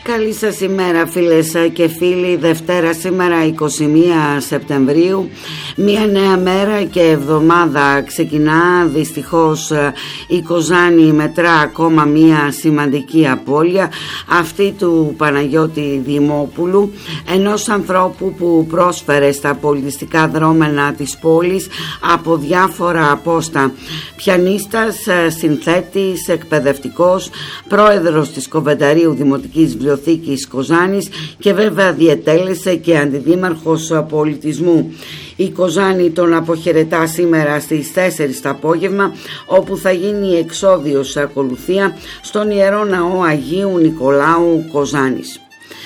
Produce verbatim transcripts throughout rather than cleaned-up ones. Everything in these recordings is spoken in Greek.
Καλή σας ημέρα φίλες και φίλοι. Δευτέρα σήμερα εικοστή πρώτη Σεπτεμβρίου. Μια νέα μέρα και εβδομάδα ξεκινά. Δυστυχώς η Κοζάνη μετρά ακόμα μια σημαντική απώλεια, αυτή του Παναγιώτη Δημόπουλου, ενός ανθρώπου που πρόσφερε στα πολιτιστικά δρόμενα της πόλης από διάφορα απόστα. Πιανίστας, συνθέτης, εκπαιδευτικός, πρόεδρος της Κοβενταρίου Δημοτικής Βιβλιοθήκης Κοζάνης και βέβαια διετέλεσε και αντιδήμαρχος πολιτισμού. Η Κοζάνη τον αποχαιρετά σήμερα στις τέσσερις το απόγευμα, όπου θα γίνει εξόδιος ακολουθία στον Ιερό Ναό Αγίου Νικολάου Κοζάνης.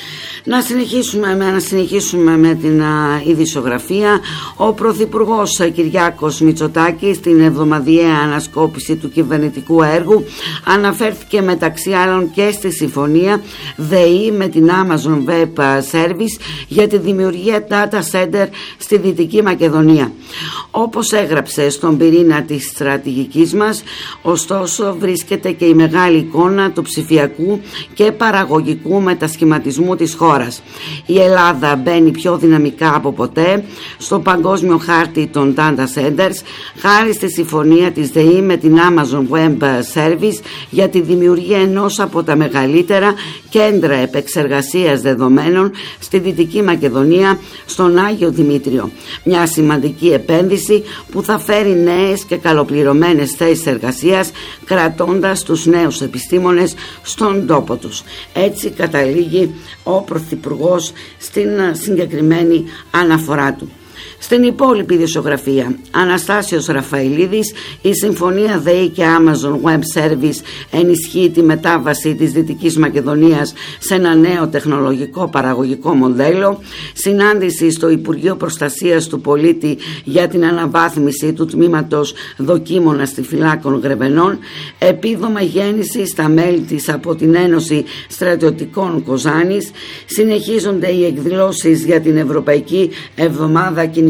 Να συνεχίσουμε, με, να συνεχίσουμε με την α, ειδησιογραφία. Ο Πρωθυπουργός Κυριάκος Μητσοτάκης στην εβδομαδιαία ανασκόπηση του κυβερνητικού έργου αναφέρθηκε μεταξύ άλλων και στη συμφωνία ΔΕΗ με την Amazon Web Service για τη δημιουργία data center στη Δυτική Μακεδονία. Όπως έγραψε στον πυρήνα της στρατηγικής μας, ωστόσο βρίσκεται και η μεγάλη εικόνα του ψηφιακού και παραγωγικού μετασχηματισμού της χώρας. Η Ελλάδα μπαίνει πιο δυναμικά από ποτέ στο παγκόσμιο χάρτη των data centers χάρη στη συμφωνία της ΔΕΗ με την Amazon Web Service για τη δημιουργία ενός από τα μεγαλύτερα κέντρα επεξεργασίας δεδομένων στη Δυτική Μακεδονία, στον Άγιο Δημήτριο. Μια σημαντική επένδυση που θα φέρει νέες και καλοπληρωμένες θέσεις εργασίας, κρατώντας τους νέους επιστήμονες στον τόπο τους. Έτσι καταλήγει ο Πρωθυπουργός στην συγκεκριμένη αναφορά του. Στην υπόλοιπη ειδησιογραφία, Αναστάσιος Ραφαηλίδης, η συμφωνία ΔΕΗ και Amazon Web Service ενισχύει τη μετάβαση της Δυτικής Μακεδονίας σε ένα νέο τεχνολογικό παραγωγικό μοντέλο. Συνάντηση στο Υπουργείο Προστασίας του Πολίτη για την αναβάθμιση του τμήματος δοκίμων αστιφυλάκων Γρεβενών. Επίδομα γέννηση στα μέλη της από την Ένωση Στρατιωτικών Κοζάνης. Συνεχίζονται οι εκδηλώσεις για την Ευρωπαϊκή Εβδομάδα Κινητικότητας.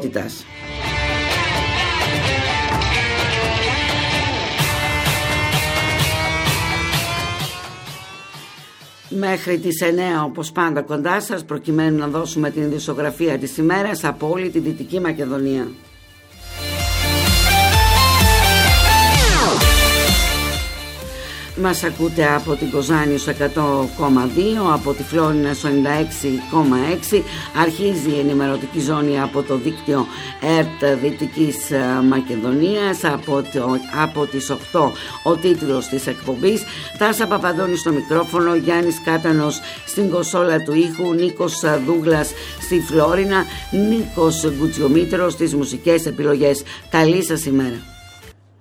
Μέχρι τις εννέα όπως πάντα κοντά σας, προκειμένου να δώσουμε την ειδησιογραφία της ημέρας από όλη τη Δυτική Μακεδονία. Μας ακούτε από την Κοζάνη στο εκατό κόμμα δύο, από τη Φλόρινα στο ενενήντα έξι κόμμα έξι. Αρχίζει η ενημερωτική ζώνη από το δίκτυο ΕΡΤ Δυτικής Μακεδονίας. Από, το, από τις οκτώ ο τίτλος της εκπομπής. Τάσα Παπαντώνη στο μικρόφωνο, Γιάννης Κάτανος στην κονσόλα του ήχου, Νίκος Δούγλας στη Φλόρινα, Νίκος Γκουτσιομήτρος στις μουσικές επιλογές. Καλή σας ημέρα.